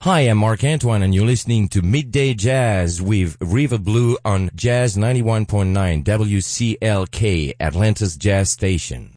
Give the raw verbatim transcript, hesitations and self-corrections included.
Hi, I'm Mark Antoine, and you're listening to Midday Jazz with River Blue on Jazz ninety-one point nine W C L K, Atlanta's Jazz Station.